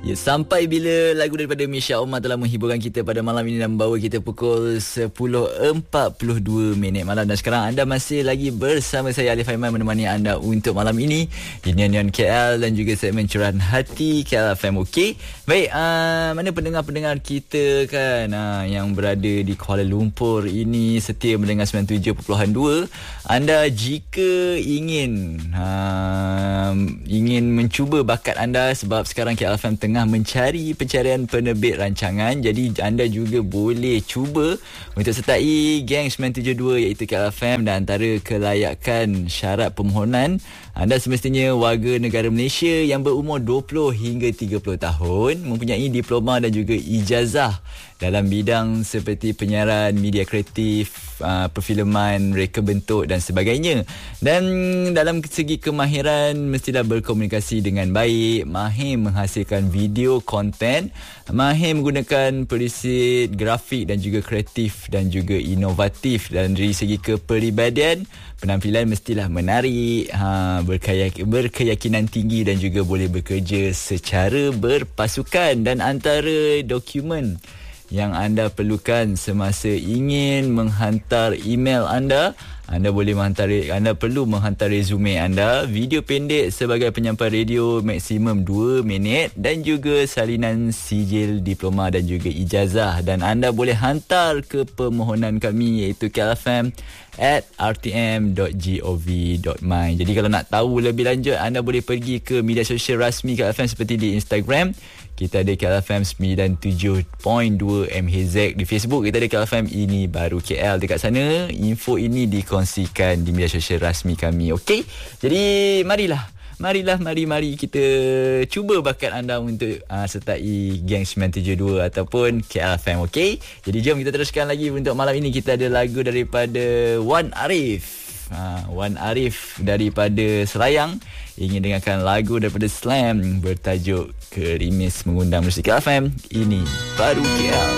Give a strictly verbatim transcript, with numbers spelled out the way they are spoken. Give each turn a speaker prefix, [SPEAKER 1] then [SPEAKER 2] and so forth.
[SPEAKER 1] Ya, sampai bila lagu daripada Misha Omar telah menghiburkan kita pada malam ini dan membawa kita pukul sepuluh empat puluh dua minit malam. Dan sekarang anda masih lagi bersama saya Alif Aiman menemani anda untuk malam ini di Nian K L dan juga segmen Curahan Hati K L F M. Okey. Baik, uh, mana pendengar-pendengar kita kan uh, yang berada di Kuala Lumpur ini setia mendengar sembilan puluh tujuh perpuluhan dua. Anda jika ingin uh, ingin mencuba bakat anda, sebab sekarang K L F M tengah mencari pencarian penerbit rancangan, jadi anda juga boleh cuba untuk sertai geng sembilan tujuh dua iaitu K L F M. Dan antara kelayakan syarat permohonan, anda semestinya warga negara Malaysia yang berumur dua puluh hingga tiga puluh tahun, mempunyai diploma dan juga ijazah dalam bidang seperti penyiaran, media kreatif, uh, perfilman, reka bentuk dan sebagainya. Dan dalam segi kemahiran, mestilah berkomunikasi dengan baik, mahir menghasilkan video konten, mahir menggunakan perisit grafik dan juga kreatif dan juga inovatif. Dan dari segi kepribadian, penampilan mestilah menarik, ha, berkeyak, berkeyakinan tinggi dan juga boleh bekerja secara berpasukan. Dan antara dokumen yang anda perlukan semasa ingin menghantar email anda, anda boleh menghantar, anda perlu menghantar resume anda, video pendek sebagai penyampai radio maksimum dua minit dan juga salinan sijil diploma dan juga ijazah. Dan anda boleh hantar ke permohonan kami iaitu k l f m at r t m dot gov dot my. Jadi kalau nak tahu lebih lanjut, anda boleh pergi ke media sosial rasmi K L F M seperti di Instagram, kita ada K L F M sembilan puluh tujuh perpuluhan dua M H Z. Di Facebook kita ada K L F M Ini Baru K L. Dekat sana info ini dikongsikan di media sosial rasmi kami. Okey, jadi marilah Marilah, mari-mari kita cuba bakat anda untuk uh, sertai geng sembilan tujuh dua ataupun K L F M. Okey, jadi jom kita teruskan lagi. Untuk malam ini kita ada lagu daripada Wan Arif. Ha, Wan Arif daripada Selayang ingin dengarkan lagu daripada Slam bertajuk Gerimis mengundang muzik K L F M Ini Baru K L.